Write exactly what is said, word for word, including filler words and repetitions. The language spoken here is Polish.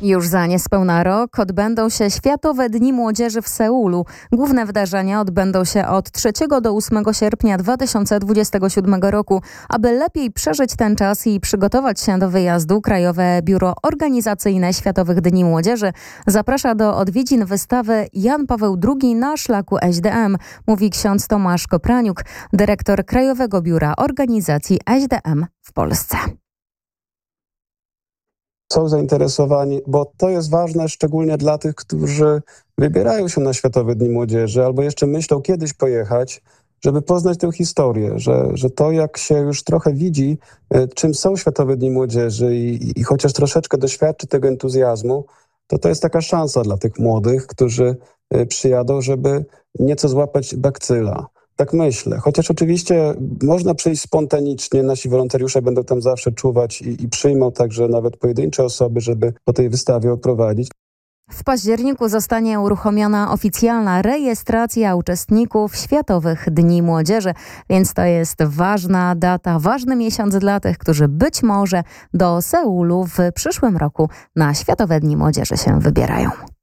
Już za niespełna rok odbędą się Światowe Dni Młodzieży w Seulu. Główne wydarzenia odbędą się od trzeciego do ósmego sierpnia dwa tysiące dwudziestego siódmego roku. Aby lepiej przeżyć ten czas i przygotować się do wyjazdu, Krajowe Biuro Organizacyjne Światowych Dni Młodzieży zaprasza do odwiedzin wystawy Jan Paweł drugi na szlaku S D M, mówi ksiądz Tomasz Kopraniuk, dyrektor Krajowego Biura Organizacji S D M w Polsce. Są zainteresowani, bo to jest ważne szczególnie dla tych, którzy wybierają się na Światowe Dni Młodzieży albo jeszcze myślą kiedyś pojechać, żeby poznać tę historię, że, że to jak się już trochę widzi, czym są Światowe Dni Młodzieży i, i chociaż troszeczkę doświadczy tego entuzjazmu, to to jest taka szansa dla tych młodych, którzy przyjadą, żeby nieco złapać bakcyla. Tak myślę. Chociaż oczywiście można przyjść spontanicznie, nasi wolontariusze będą tam zawsze czuwać i, i przyjmą także nawet pojedyncze osoby, żeby po tej wystawie oprowadzić. W październiku zostanie uruchomiona oficjalna rejestracja uczestników Światowych Dni Młodzieży, więc to jest ważna data, ważny miesiąc dla tych, którzy być może do Seulu w przyszłym roku na Światowe Dni Młodzieży się wybierają.